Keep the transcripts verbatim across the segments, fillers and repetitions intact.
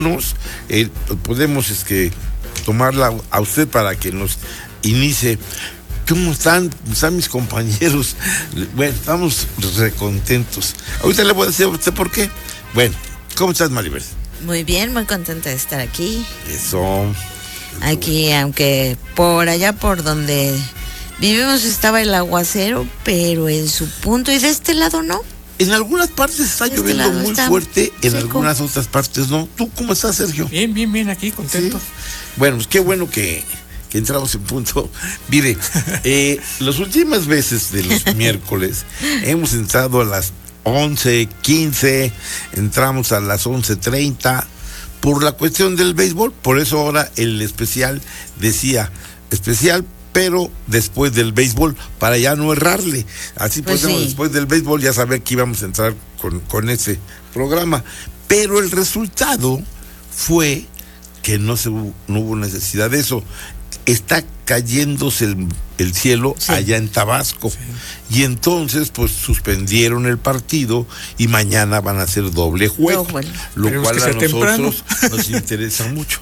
Nos, eh, podemos es que tomarla a usted para que nos inicie. ¿Cómo están? ¿Están mis compañeros? Bueno, estamos recontentos. Ahorita le voy a decir a usted por qué. Bueno, ¿cómo estás, Maribel? Muy bien, muy contenta de estar aquí. Eso. Aquí, aunque por allá por donde vivimos estaba el aguacero, pero en su punto, y de este lado no. En algunas partes está Este lloviendo muy fuerte, en seco. algunas otras partes no. ¿Tú cómo estás, Sergio? Bien, bien, bien, aquí, contento. ¿Sí? Bueno, pues qué bueno que, que entramos en punto. Mire, eh, las últimas veces de los miércoles hemos entrado a las once quince, entramos a las once treinta por la cuestión del béisbol. Por eso ahora el especial decía, especial pero después del béisbol, para ya no errarle. Así pues podemos, sí. Después del béisbol ya saber que íbamos a entrar con, con ese programa. Pero el resultado fue que no, se, no hubo necesidad de eso. Está cayéndose el, el cielo sí. allá en Tabasco. Sí. Y entonces, pues, suspendieron el partido y mañana van a hacer doble juego. No, bueno. Lo Pero cual es que a nosotros temprano. Nos interesa mucho.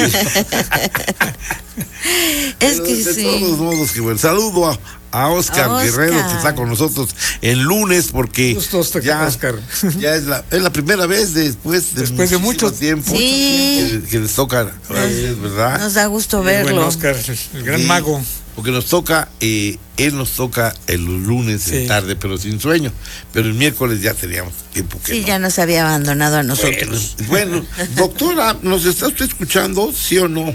Es que de sí. todos modos, que bueno. Saludo a, a Oscar, Oscar Guerrero, que está con nosotros el lunes, porque ya, Oscar. ya es la es la primera vez después de, después de mucho tiempo sí. que, que les toca, ¿verdad? Nos da gusto verlo. Bueno, Oscar, el gran sí, mago. Porque nos toca, eh, él nos toca el lunes sí. en tarde, pero sin sueño. Pero el miércoles ya teníamos tiempo que sí, no. ya nos había abandonado a nosotros. Bueno, bueno, doctora, ¿nos está usted escuchando? ¿Sí o no?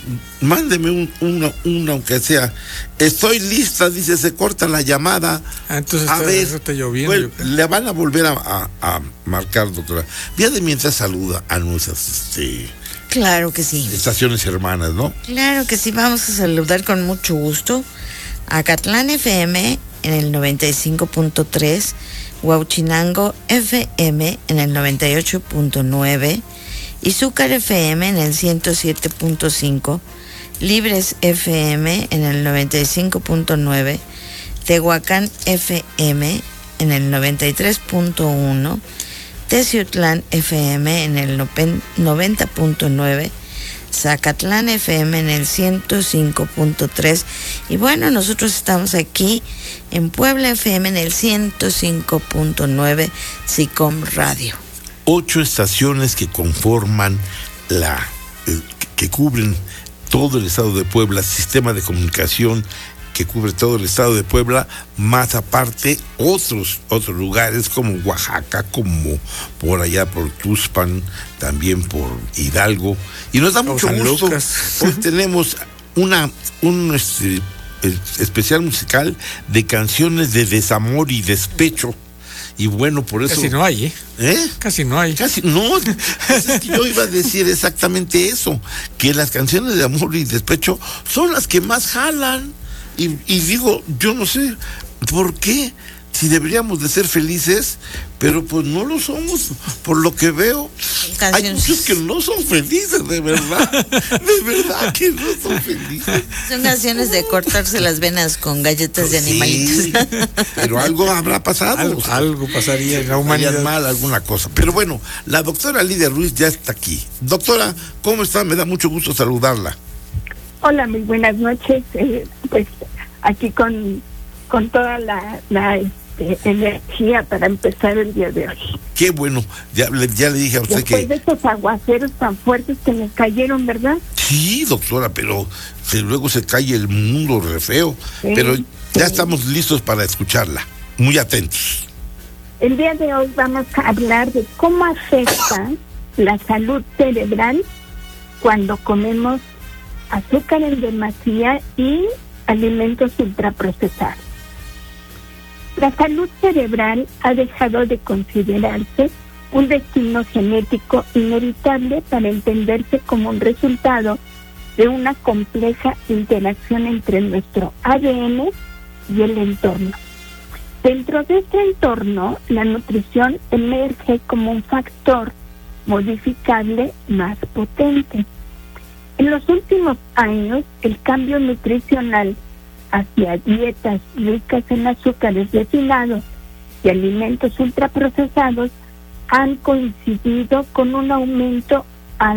Mándeme un, una, una, aunque sea. Estoy lista, dice, se corta la llamada. Ah, entonces a está, ver, está lloviendo. Bueno, le van a volver a, a, a marcar, doctora. Vía de mientras saluda a nuestras este, claro que sí. estaciones hermanas, ¿no? Claro que sí, vamos a saludar con mucho gusto a Acatlán F M en el noventa y cinco punto tres, Huauchinango F M en el noventa y ocho punto nueve, Izúcar F M en el ciento siete punto cinco, Libres F M en el noventa y cinco punto nueve, Tehuacán F M en el noventa y tres punto uno, Teciutlán F M en el noventa punto nueve, Zacatlán F M en el ciento cinco punto tres, y bueno, nosotros estamos aquí en Puebla F M en el ciento cinco punto nueve, SICOM Radio. Ocho estaciones que conforman la, eh, que cubren todo el estado de Puebla, sistema de comunicación que cubre todo el estado de Puebla, más aparte otros otros lugares como Oaxaca, como por allá por Tuxpan, también por Hidalgo, y nos da mucho San gusto. Lucas. Hoy tenemos una un este, especial musical de canciones de desamor y despecho. Y bueno, por eso... Casi no hay, ¿eh? ¿Eh? Casi no hay. Casi no. Pues es que yo iba a decir exactamente eso, que las canciones de amor y despecho son las que más jalan. Y, y digo, yo no sé por qué, si deberíamos de ser felices, pero pues no lo somos, por lo que veo. Canciones. Hay muchos que no son felices, de verdad, de verdad que no son felices. Son canciones de cortarse las venas con galletas de animalitos. Sí, pero algo habrá pasado. Algo, o sea, algo pasaría en la humanidad. mal alguna cosa. Pero bueno, la doctora Lidia Ruiz ya está aquí. Doctora, ¿cómo está? Me da mucho gusto saludarla. Hola, muy buenas noches. Eh, pues aquí con, con toda la, la este, energía para empezar el día de hoy. Qué bueno, ya, ya le dije a usted Después que... de estos aguaceros tan fuertes que nos cayeron, ¿verdad? Sí, doctora, pero se, luego se cae el mundo re feo. Sí, pero ya sí. Estamos listos para escucharla. Muy atentos. El día de hoy vamos a hablar de cómo afecta la salud cerebral cuando comemos azúcar en demasía y alimentos ultraprocesados. La salud cerebral ha dejado de considerarse un destino genético inevitable para entenderse como un resultado de una compleja interacción entre nuestro A D N y el entorno. Dentro de este entorno, la nutrición emerge como un factor modificable más potente. En los últimos años, el cambio nutricional hacia dietas ricas en azúcares refinados y alimentos ultraprocesados han coincidido con un aumento